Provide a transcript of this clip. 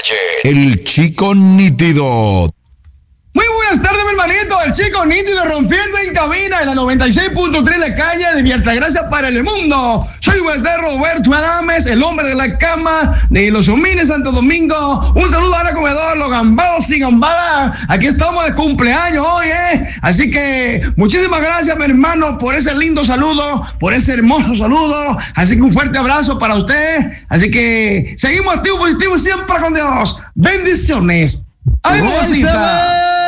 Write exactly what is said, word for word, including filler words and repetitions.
calle. El Chico Nítido. Muy buenas tardes, mi hermanito, el Chico Nítido rompiendo en cabina en la noventa y seis punto tres la calle de Mi Altagracia para el mundo. Soy usted Roberto Adames, el hombre de la cama de los Humines Santo Domingo. Un saludo a Ana Comedor, los gambados sin gambada. Aquí estamos de cumpleaños hoy, ¿eh? Así que muchísimas gracias, mi hermano, por ese lindo saludo, por ese hermoso saludo. Así que un fuerte abrazo para usted. Así que seguimos activos, positivos, siempre con Dios. Bendiciones. ¡Ay, ¡Ay, mamacita!